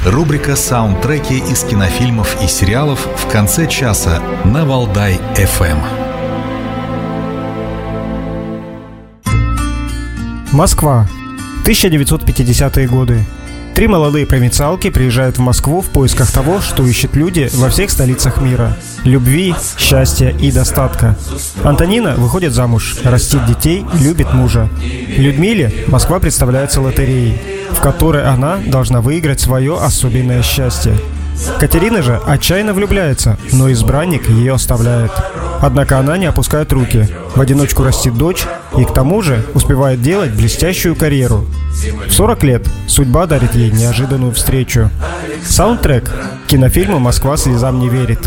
Рубрика «Саундтреки» из кинофильмов и сериалов в конце часа на Валдай-ФМ. Москва. 1950-е годы. 3 молодые провинциалки приезжают в Москву в поисках того, что ищут люди во всех столицах мира – любви, счастья и достатка. Антонина выходит замуж, растит детей, любит мужа. Людмиле Москва представляется лотереей, в которой она должна выиграть свое особенное счастье. Катерина же отчаянно влюбляется, но избранник ее оставляет. Однако она не опускает руки, в одиночку растит дочь и к тому же успевает делать блестящую карьеру. В 40 лет судьба дарит ей неожиданную встречу. Саундтрек к кинофильму «Москва слезам не верит».